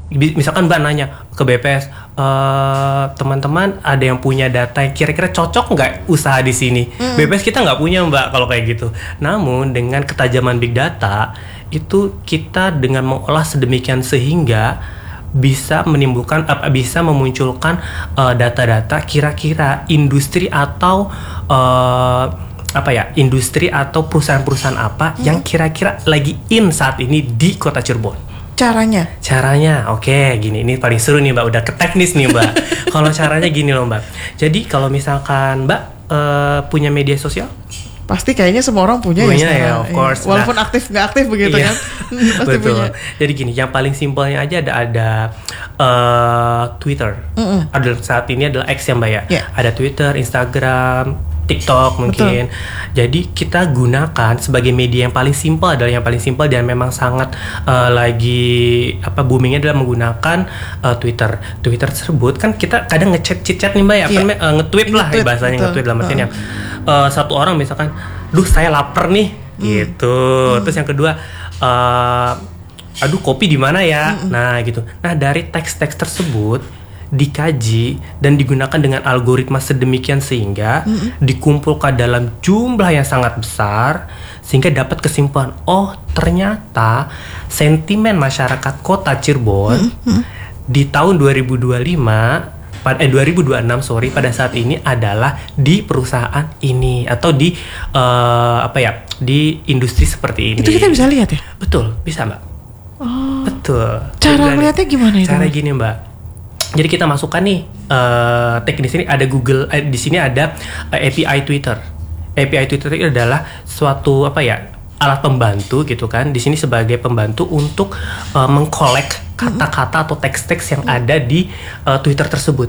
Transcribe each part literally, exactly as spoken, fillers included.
misalkan Mbak nanya ke B P S, e, teman-teman ada yang punya data yang kira-kira cocok nggak usaha di sini? Hmm. B P S kita nggak punya Mbak kalau kayak gitu. Namun dengan ketajaman big data itu kita dengan mengolah sedemikian sehingga bisa menimbulkan apa bisa memunculkan uh, data-data kira-kira industri atau uh, apa ya industri atau perusahaan-perusahaan apa hmm. yang kira-kira lagi in saat ini di Kota Cirebon. Caranya? Caranya, oke, okay, gini, ini paling seru nih Mbak, udah ke teknis nih Mbak. Kalau caranya gini loh Mbak. Jadi kalau misalkan Mbak uh, punya media sosial? Pasti kayaknya semua orang punya, punya ya, ya, of course. Iya. Walaupun nah, aktif nggak aktif begitu iya. kan, pasti betul. punya. Jadi gini, yang paling simpelnya aja ada ada uh, Twitter. Mm-mm. Ada saat ini adalah X ya Mbak ya. Yeah. Ada Twitter, Instagram, TikTok mungkin. Betul. Jadi kita gunakan sebagai media yang paling simpel adalah yang paling simpel dan memang sangat uh, lagi apa boomingnya adalah menggunakan uh, Twitter. Twitter tersebut kan kita kadang ngechat chit-chat nih Mbak ya, yeah. apa uh, nge-tweet lah nge-tweet, bahasanya betul. Nge-tweet dalam artian uh. yang uh, satu orang misalkan, duh saya lapar nih, hmm. gitu. Hmm. Terus yang kedua, uh, aduh kopi di mana ya? Hmm. Nah gitu. Nah dari teks-teks tersebut dikaji dan digunakan dengan algoritma sedemikian sehingga mm-hmm. dikumpulkan dalam jumlah yang sangat besar sehingga dapat kesimpulan, oh ternyata sentimen masyarakat Kota Cirebon mm-hmm. di tahun dua ribu dua puluh lima pada eh, dua ribu dua puluh enam sorry pada saat ini adalah di perusahaan ini atau di uh, apa ya di industri seperti ini. Itu kita bisa lihat ya? Betul, bisa Mbak. Oh. Betul. Cara melihatnya gimana itu? Cara gini Mbak. Jadi kita masukkan nih uh, teknis ini ada Google, eh, di sini ada uh, A P I Twitter. A P I Twitter itu adalah suatu apa ya alat pembantu gitu kan. Di sini sebagai pembantu untuk uh, mengkolek kata-kata atau teks-teks yang ada di uh, Twitter tersebut.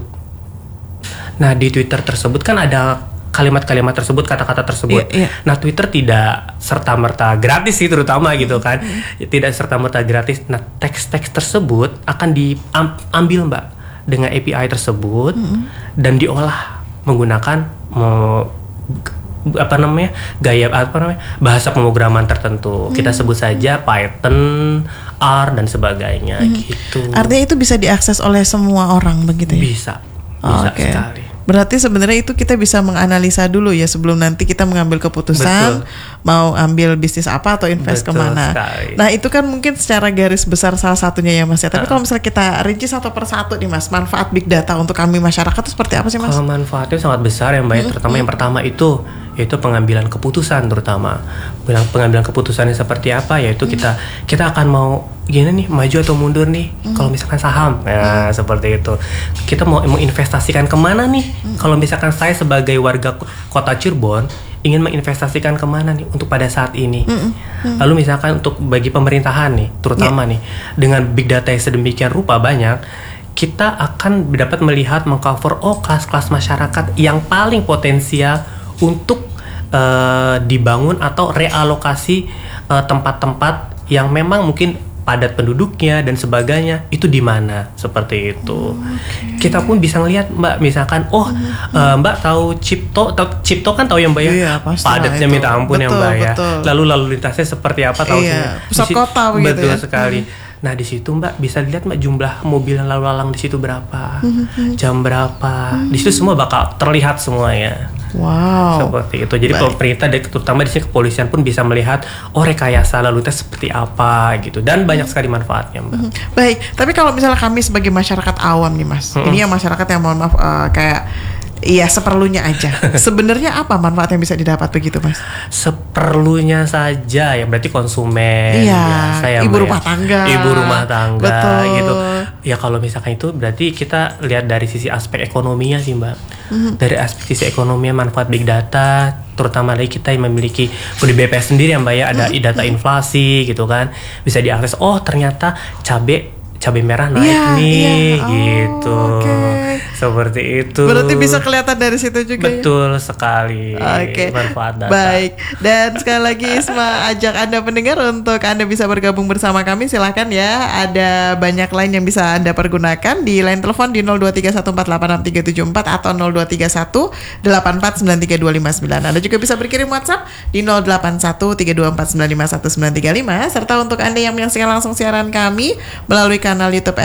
Nah di Twitter tersebut kan ada kalimat-kalimat tersebut, kata-kata tersebut. Yeah, yeah. Nah Twitter tidak serta-merta gratis sih terutama gitu kan. Mm. Tidak serta-merta gratis. Nah teks-teks tersebut akan diambil Mbak dengan A P I tersebut mm-hmm. dan diolah menggunakan mau, apa namanya gaya apa namanya bahasa pemrograman tertentu. Mm-hmm. Kita sebut saja Python, R dan sebagainya mm-hmm. gitu. Artinya itu bisa diakses oleh semua orang begitu ya? Bisa, bisa okay. sekali. Berarti sebenarnya itu kita bisa menganalisa dulu ya sebelum nanti kita mengambil keputusan. Betul. Mau ambil bisnis apa atau invest Betul kemana. Sekali. Nah itu kan mungkin secara garis besar salah satunya ya Mas ya. Tapi uh. kalau misalnya kita rinci satu persatu nih Mas, manfaat big data untuk kami masyarakat itu seperti apa sih Mas? Kalau manfaatnya sangat besar ya Mbak, hmm. terutama hmm. yang pertama itu yaitu pengambilan keputusan terutama. Bilang pengambilan keputusannya seperti apa yaitu hmm. kita kita akan mau gini nih maju atau mundur nih hmm. kalau misalkan saham nah hmm. seperti itu kita mau mau investasikan kemana nih hmm. kalau misalkan saya sebagai warga Kota Cirebon ingin menginvestasikan kemana nih untuk pada saat ini hmm. Hmm. lalu misalkan untuk bagi pemerintahan nih terutama yeah. nih dengan big data yang sedemikian rupa banyak kita akan dapat melihat mengcover oh kelas-kelas masyarakat yang paling potensial untuk uh, dibangun atau realokasi uh, tempat-tempat yang memang mungkin padat penduduknya dan sebagainya itu di mana seperti itu. Okay. Kita pun bisa ngelihat Mbak misalkan oh hmm. uh, Mbak tahu Cipto tahu Cipto kan tahu ya Mbak ya iya, padatnya minta ampun betul, ya Mbak ya. Betul. Lalu lalu lintasnya seperti apa tahu iya, pusat kota begitu betul ya. sekali. Hmm. Nah di situ Mbak bisa dilihat Mbak jumlah mobil yang lalu lalang di situ berapa, hmm. jam berapa, hmm. di situ semua bakal terlihat semuanya. Wow. Seperti itu. Jadi Baik. pemerintah terutama di sini kepolisian pun bisa melihat oh rekayasa lalu lintas seperti apa gitu dan banyak sekali manfaatnya Mbak. Hmm. Baik. Tapi kalau misalnya kami sebagai masyarakat awam nih Mas, hmm. ini yang masyarakat yang mohon maaf uh, kayak iya seperlunya aja. Sebenarnya apa manfaat yang bisa didapat begitu Mas? Seperlunya saja ya berarti konsumen. Iya. Biasa ya, ibu Mbak, rumah ya. tangga. Ibu rumah tangga. Betul. Gitu. Ya kalau misalkan itu berarti kita lihat dari sisi aspek ekonominya sih Mbak. Mm-hmm. Dari aspek sisi ekonomi manfaat big data, terutama lagi kita yang memiliki di B P S sendiri ya Mbak ya ada mm-hmm. data inflasi gitu kan bisa diakses. Oh ternyata cabai cabai merah naik yeah, nih yeah. oh, gitu okay. Seperti itu berarti bisa kelihatan dari situ juga betul ya? Sekali okay. manfaat data. Baik dan sekali lagi Isma ajak Anda pendengar untuk Anda bisa bergabung bersama kami silakan ya ada banyak line yang bisa Anda pergunakan di line telepon di nol dua tiga satu empat delapan enam tiga tujuh empat atau nol dua tiga satu delapan empat sembilan tiga dua lima sembilan. Anda juga bisa berkirim WhatsApp di nol delapan satu tiga dua empat sembilan lima satu sembilan tiga lima serta untuk Anda yang menyaksikan langsung siaran kami melalui kanal YouTube